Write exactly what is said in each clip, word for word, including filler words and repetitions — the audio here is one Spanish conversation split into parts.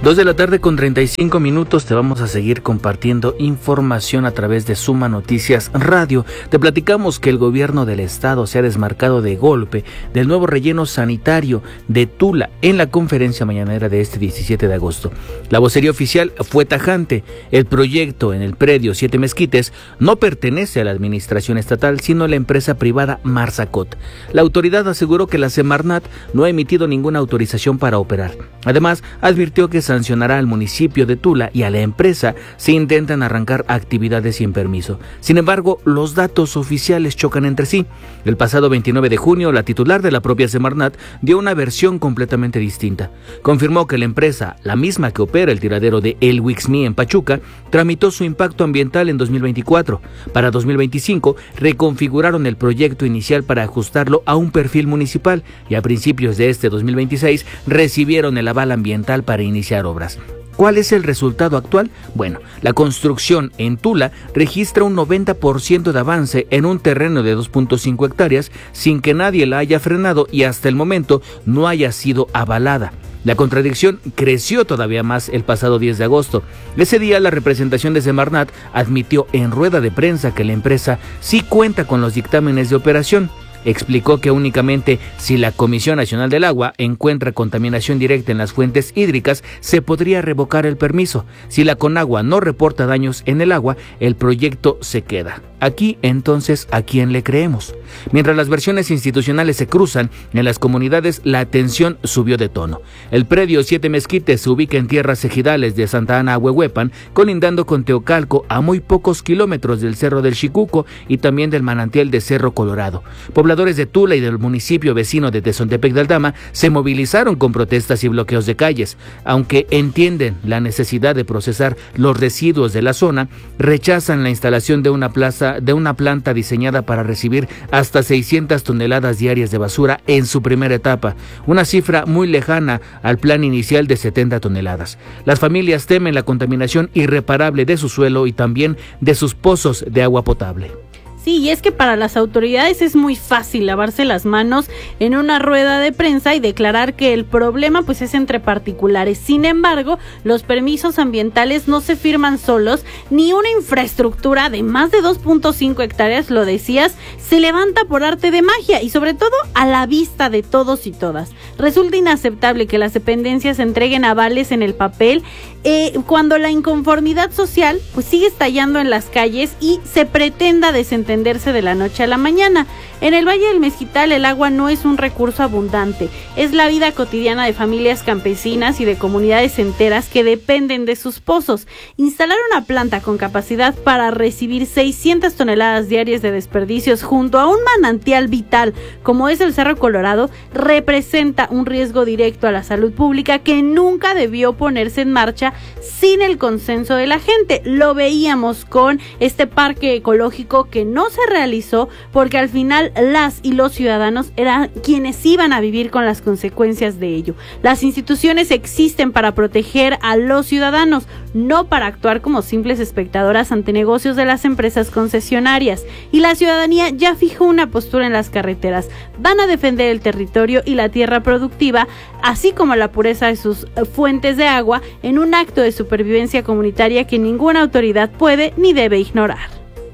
Dos de la tarde con treinta y cinco minutos, te vamos a seguir compartiendo información a través de Suma Noticias Radio. Te platicamos que el gobierno del estado se ha desmarcado de golpe del nuevo relleno sanitario de Tula en la conferencia mañanera de este diecisiete de agosto. La vocería oficial fue tajante: el proyecto en el predio Siete Mezquites no pertenece a la administración estatal, sino a la empresa privada Marsacot. La autoridad aseguró que la Semarnat no ha emitido ninguna autorización para operar. Además, advirtió que sancionará al municipio de Tula y a la empresa si intentan arrancar actividades sin permiso. Sin embargo, los datos oficiales chocan entre sí. El pasado veintinueve de junio, la titular de la propia Semarnat dio una versión completamente distinta. Confirmó que la empresa, la misma que opera el tiradero de El Wixmi en Pachuca, tramitó su impacto ambiental en dos mil veinticuatro. Para dos mil veinticinco, reconfiguraron el proyecto inicial para ajustarlo a un perfil municipal y a principios de este dos mil veintiséis recibieron el aval ambiental para iniciar obras. ¿Cuál es el resultado actual? Bueno, la construcción en Tula registra un noventa por ciento de avance en un terreno de dos punto cinco hectáreas sin que nadie la haya frenado y hasta el momento no haya sido avalada. La contradicción creció todavía más el pasado diez de agosto. Ese día, la representación de Semarnat admitió en rueda de prensa que la empresa sí cuenta con los dictámenes de operación. Explicó que únicamente si la Comisión Nacional del Agua encuentra contaminación directa en las fuentes hídricas, se podría revocar el permiso. Si la Conagua no reporta daños en el agua, el proyecto se queda. Aquí, entonces, ¿a quién le creemos? Mientras las versiones institucionales se cruzan, en las comunidades la tensión subió de tono. El predio Siete Mezquites se ubica en tierras ejidales de Santa Ana, Ahuehuepan, colindando con Teocalco, a muy pocos kilómetros del Cerro del Xicuco y también del manantial de Cerro Colorado. Pobladores de Tula y del municipio vecino de Tezontepec de Aldama se movilizaron con protestas y bloqueos de calles. Aunque entienden la necesidad de procesar los residuos de la zona, rechazan la instalación de una plaza de una planta diseñada para recibir hasta seiscientas toneladas diarias de basura en su primera etapa, una cifra muy lejana al plan inicial de setenta toneladas. Las familias temen la contaminación irreparable de su suelo y también de sus pozos de agua potable. Sí, y es que para las autoridades es muy fácil lavarse las manos en una rueda de prensa y declarar que el problema pues es entre particulares. Sin embargo, los permisos ambientales no se firman solos, ni una infraestructura de más de dos punto cinco hectáreas, lo decías, se levanta por arte de magia y sobre todo a la vista de todos y todas. Resulta inaceptable que las dependencias entreguen avales en el papel eh, cuando la inconformidad social pues sigue estallando en las calles y se pretenda desentender de la noche a la mañana. En el Valle del Mezquital el agua no es un recurso abundante, es la vida cotidiana de familias campesinas y de comunidades enteras que dependen de sus pozos. Instalar una planta con capacidad para recibir seiscientas toneladas diarias de desperdicios junto a un manantial vital como es el Cerro Colorado representa un riesgo directo a la salud pública que nunca debió ponerse en marcha sin el consenso de la gente. Lo veíamos con este parque ecológico que no se realizó porque al final las y los ciudadanos eran quienes iban a vivir con las consecuencias de ello. Las instituciones existen para proteger a los ciudadanos, no para actuar como simples espectadoras ante negocios de las empresas concesionarias. Y la ciudadanía ya fijó una postura en las carreteras. Van a defender el territorio y la tierra productiva, así como la pureza de sus fuentes de agua, en un acto de supervivencia comunitaria que ninguna autoridad puede ni debe ignorar.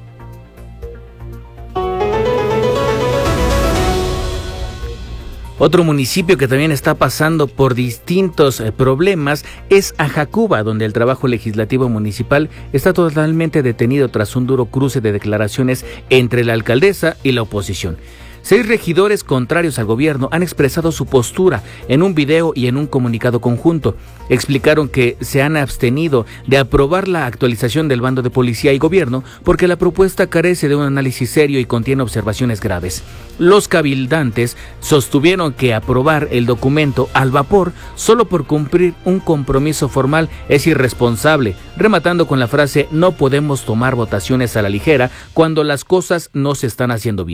Otro municipio que también está pasando por distintos eh, problemas es Ajacuba, donde el trabajo legislativo municipal está totalmente detenido tras un duro cruce de declaraciones entre la alcaldesa y la oposición. Seis regidores contrarios al gobierno han expresado su postura en un video y en un comunicado conjunto. Explicaron que se han abstenido de aprobar la actualización del bando de policía y gobierno porque la propuesta carece de un análisis serio y contiene observaciones graves. Los cabildantes sostuvieron que aprobar el documento al vapor solo por cumplir un compromiso formal es irresponsable, rematando con la frase: no podemos tomar votaciones a la ligera cuando las cosas no se están haciendo bien.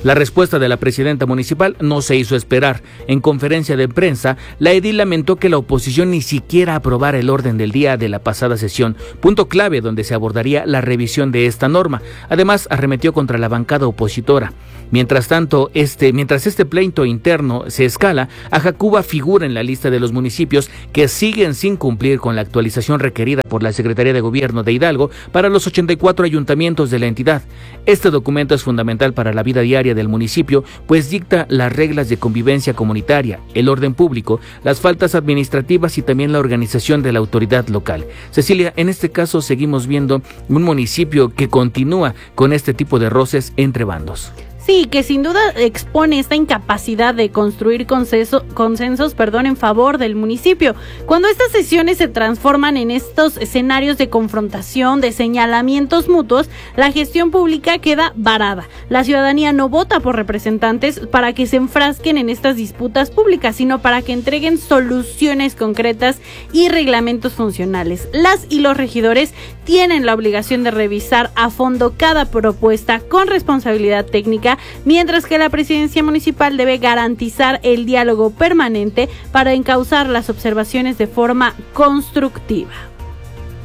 La respuesta de la presidenta municipal no se hizo esperar. En conferencia de prensa, la edil lamentó que la oposición ni siquiera aprobara el orden del día de la pasada sesión, punto clave donde se abordaría la revisión de esta norma. Además, arremetió contra la bancada opositora. Mientras tanto, este, mientras este pleito interno se escala, Ajacuba figura en la lista de los municipios que siguen sin cumplir con la actualización requerida por la Secretaría de Gobierno de Hidalgo para los ochenta y cuatro ayuntamientos de la entidad. Este documento es fundamental para la vida diaria del municipio, pues dicta las reglas de convivencia comunitaria, el orden público, las faltas administrativas y también la organización de la autoridad local. Cecilia, en este caso seguimos viendo un municipio que continúa con este tipo de roces entre bandos. Sí, que sin duda expone esta incapacidad de construir consenso, consensos perdón, en favor del municipio. Cuando estas sesiones se transforman en estos escenarios de confrontación, de señalamientos mutuos, la gestión pública queda varada. La ciudadanía no vota por representantes para que se enfrasquen en estas disputas públicas, sino para que entreguen soluciones concretas y reglamentos funcionales. Las y los regidores tienen la obligación de revisar a fondo cada propuesta con responsabilidad técnica, mientras que la presidencia municipal debe garantizar el diálogo permanente para encauzar las observaciones de forma constructiva.